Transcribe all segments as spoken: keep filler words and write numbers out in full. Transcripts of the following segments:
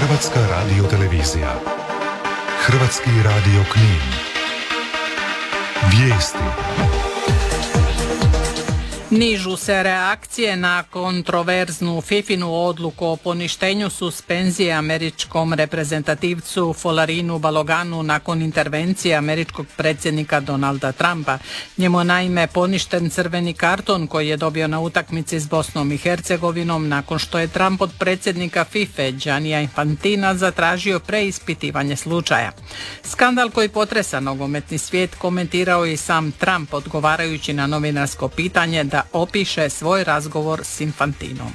Hrvatska radiotelevizija. Hrvatski radio Knin. Vijesti. Nižu se reakcije na kontroverznu Fifinu odluku o poništenju suspenzije američkom reprezentativcu Folarinu Baloganu nakon intervencije američkog predsjednika Donalda Trumpa. Njemu naime poništen crveni karton koji je dobio na utakmici s Bosnom i Hercegovinom nakon što je Trump od predsjednika FIFA Giannija Infantina zatražio preispitivanje slučaja. Skandal koji potresa nogometni svijet komentirao i sam Trump odgovarajući na novinarsko pitanje da opiše svoj razgovor s Infantinom.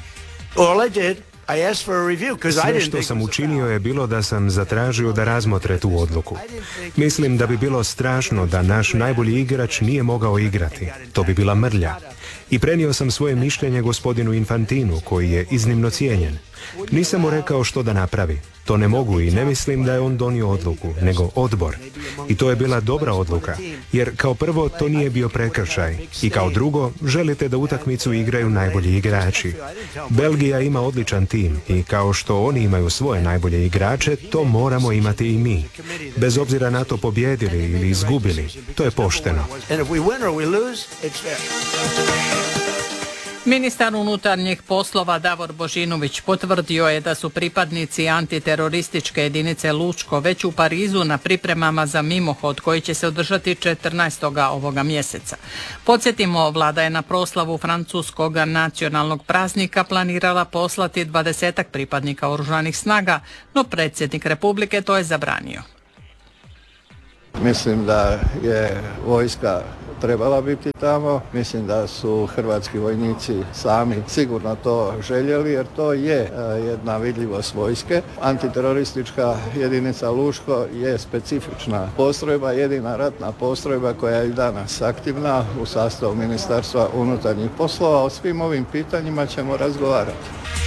Sve što sam učinio je bilo da sam zatražio da razmotre tu odluku. Mislim da bi bilo strašno da naš najbolji igrač nije mogao igrati. To bi bila mrlja. I prenio sam svoje mišljenje gospodinu Infantinu, koji je iznimno cijenjen. Nisam mu rekao što da napravi. To ne mogu i ne mislim da je on donio odluku, nego odbor. I to je bila dobra odluka, jer kao prvo to nije bio prekršaj i kao drugo želite da utakmicu igraju najbolji igrači. Belgija ima odličan tim i kao što oni imaju svoje najbolje igrače, to moramo imati i mi. Bez obzira na to pobijedili ili izgubili, to je pošteno. Ministar unutarnjih poslova Davor Božinović potvrdio je da su pripadnici antiterorističke jedinice Lučko već u Parizu na pripremama za mimohod koji će se održati četrnaestog ovoga mjeseca. Podsjetimo, vlada je na proslavu francuskog nacionalnog praznika planirala poslati dvadesetak pripadnika oružanih snaga, no predsjednik Republike to je zabranio. Mislim da je vojska trebala biti tamo. Mislim da su hrvatski vojnici sami sigurno to željeli, jer to je jedna vidljivost vojske. Antiteroristička jedinica Luško je specifična postrojba, jedina ratna postrojba koja je i danas aktivna u sastavu Ministarstva unutarnjih poslova. O svim ovim pitanjima ćemo razgovarati.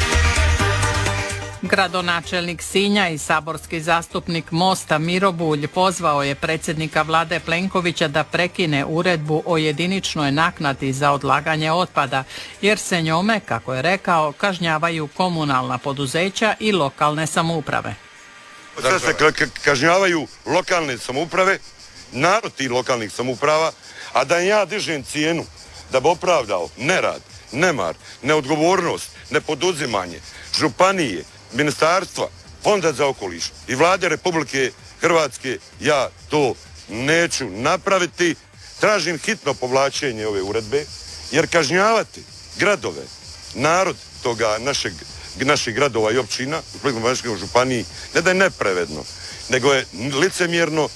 Gradonačelnik Sinja i saborski zastupnik Mosta Miro Bulj pozvao je predsjednika vlade Plenkovića da prekine uredbu o jediničnoj naknadi za odlaganje otpada, jer se njome, kako je rekao, kažnjavaju komunalna poduzeća i lokalne samouprave. Sad se kažnjavaju lokalne samouprave, narod tih lokalnih samouprava, a da ja dižem cijenu da bi opravdao nerad, nemar, neodgovornost, nepoduzimanje županije, ministarstva, Fonda za okoliš i vlade Republike Hrvatske, ja to neću napraviti. Tražim hitno povlačenje ove uredbe, jer kažnjavati gradove, narod toga našeg, naših gradova i općina u Splitsko-dalmatinskoj županiji ne da je nepravedno, nego je licemjerno.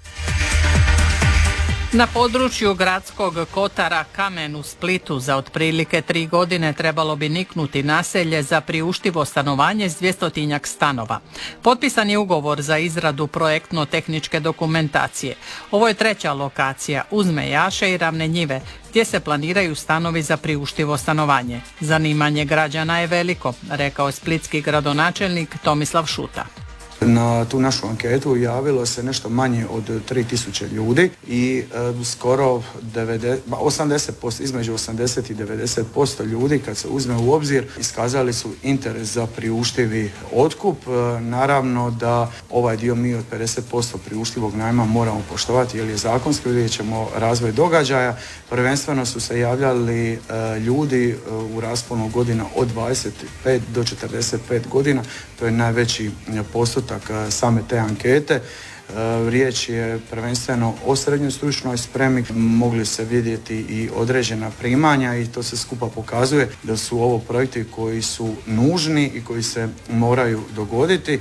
Na području gradskog kotara Kamen u Splitu za otprilike tri godine trebalo bi niknuti naselje za priuštivo stanovanje s dvjestotinjak stanova. Potpisan je ugovor za izradu projektno-tehničke dokumentacije. Ovo je treća lokacija uz Mejaše i Ravne njive, gdje se planiraju stanovi za priuštivo stanovanje. Zanimanje građana je veliko, rekao je splitski gradonačelnik Tomislav Šuta. Na tu našu anketu javilo se nešto manje od tri tisuće ljudi i e, skoro devedeset, osamdeset posto, između osamdeset i devedeset posto ljudi, kad se uzme u obzir, iskazali su interes za priuštivi otkup. E, naravno da ovaj dio mi od pedeset posto priuštivog najma moramo poštovati, jer je zakonski, vidjet ćemo razvoj događaja. Prvenstveno su se javljali e, ljudi e, u rasponu godina od dvadeset pet do četrdeset pet godina, to je najveći postotak same te ankete. Riječ je prvenstveno o srednjoj stručnoj spremi, mogli se vidjeti i određena primanja i to se skupa pokazuje da su ovo projekti koji su nužni i koji se moraju dogoditi.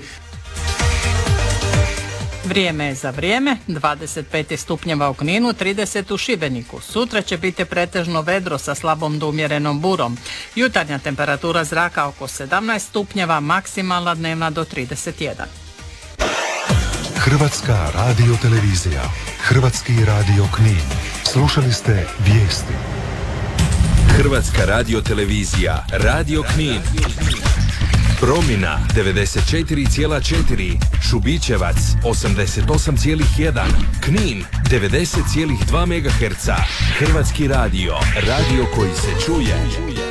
Vrijeme je za vrijeme, dvadeset pet stupnjeva u Kninu, trideset u Šibeniku. Sutra će biti pretežno vedro sa slabom do umjerenom burom. Jutarnja temperatura zraka oko sedamnaest stupnjeva, maksimalna dnevna do trideset jedan. Hrvatska radiotelevizija, Hrvatski radio Knin. Slušali ste vijesti. Hrvatska radiotelevizija, Radio Knin. Promina devedeset četiri zarez četiri, Šubićevac osamdeset osam zarez jedan, Knin devedeset zarez dva megaherca. Hrvatski radio, radio koji se čuje.